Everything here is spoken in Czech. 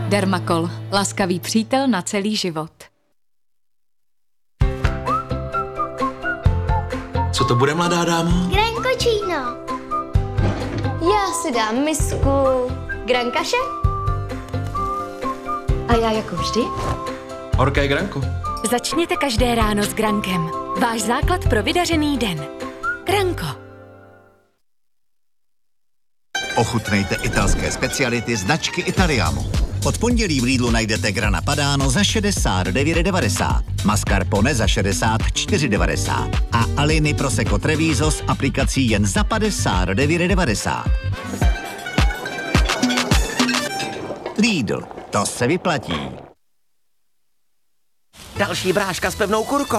Dermakol. Laskavý přítel na celý život. Co to bude, mladá dámo? Grankočíno. Já si dám misku grankaše. A já jako vždy. Horké granko. Začněte každé ráno s Grankem. Váš základ pro vydařený den. Granko. Ochutnejte italské speciality značky Italiamo. Od pondělí v Lidlu najdete Grana Padano za 69,90, mascarpone za 64,90 a Alini Prosecco Treviso s aplikací jen za 59,90. Lidl, to se vyplatí. Další bráška s pevnou kurkou.